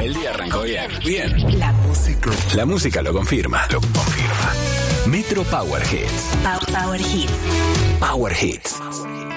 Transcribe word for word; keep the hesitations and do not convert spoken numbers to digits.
El día arrancó bien. Bien. La música. La música lo confirma. Lo confirma. Metro Power Hits. Power, Power Hits. Power Hits.